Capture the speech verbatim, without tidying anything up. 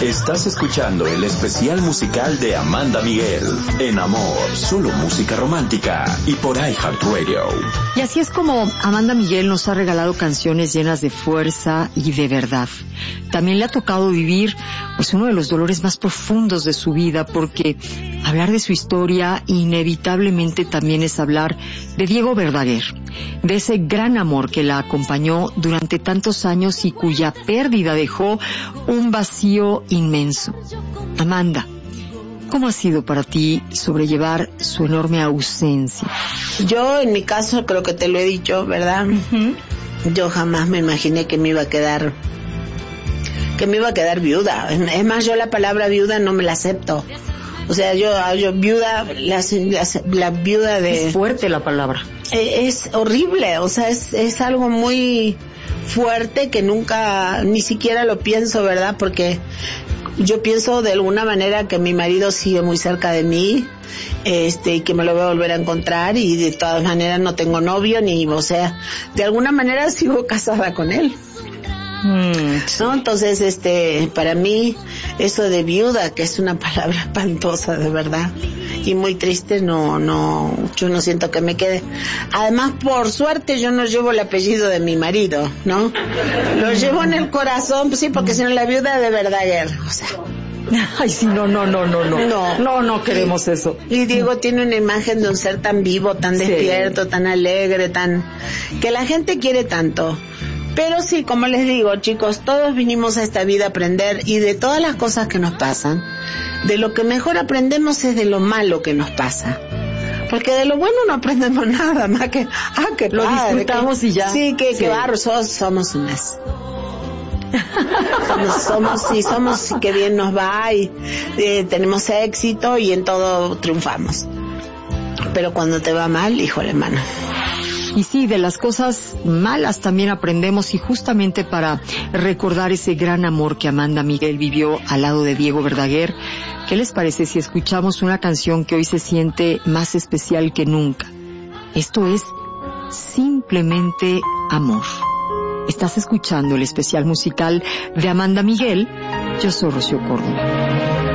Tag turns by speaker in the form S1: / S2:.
S1: Estás escuchando el especial musical de Amanda Miguel en Amor, solo música romántica y por iHeartRadio.
S2: Y así es como Amanda Miguel nos ha regalado canciones llenas de fuerza y de verdad. También le ha tocado vivir pues uno de los dolores más profundos de su vida, porque hablar de su historia inevitablemente también es hablar de Diego Verdaguer, de ese gran amor que la acompañó durante tantos años y cuya pérdida dejó un vacío inmenso. Amanda, ¿cómo ha sido para ti sobrellevar su enorme ausencia?
S3: Yo, en mi caso, creo que te lo he dicho, ¿verdad? Uh-huh. Yo jamás me imaginé que me iba a quedar, que me iba a quedar viuda. Es más, yo la palabra viuda no me la acepto. O sea, yo, yo viuda, la, la, la viuda de...
S2: Es fuerte la palabra.
S3: Es, es horrible, o sea, es, es algo muy fuerte que nunca, ni siquiera lo pienso, ¿verdad? Porque yo pienso de alguna manera que mi marido sigue muy cerca de mí, este, y que me lo voy a volver a encontrar, y de todas maneras no tengo novio, ni, o sea, de alguna manera sigo casada con él. Mm, sí. ¿No? Entonces, este, para mí, eso de viuda, que es una palabra espantosa, de verdad, y muy triste, no, no, yo no siento que me quede. Además, por suerte, yo no llevo el apellido de mi marido, ¿no? Lo llevo en el corazón, pues sí, porque si no, la viuda de Verdaguer, o sea.
S2: Ay, sí, no, no, no, no, no. No, no, no queremos eso.
S3: Y Diego tiene una imagen de un ser tan vivo, tan despierto, sí, tan alegre, tan, que la gente quiere tanto. Pero sí, como les digo, chicos, todos vinimos a esta vida a aprender, y de todas las cosas que nos pasan, de lo que mejor aprendemos es de lo malo que nos pasa. Porque de lo bueno no aprendemos nada más que, ah, que
S2: lo padre, disfrutamos que, y ya.
S3: Sí, que, sí. que barro, somos, somos un mes. somos, somos, sí, somos, que bien nos va, y eh, tenemos éxito y en todo triunfamos. Pero cuando te va mal, híjole, mano.
S2: Y sí, de las cosas malas también aprendemos, y justamente para recordar ese gran amor que Amanda Miguel vivió al lado de Diego Verdaguer, ¿qué les parece si escuchamos una canción que hoy se siente más especial que nunca? Esto es Simplemente Amor. Estás escuchando el especial musical de Amanda Miguel. Yo soy Rocío Córdoba.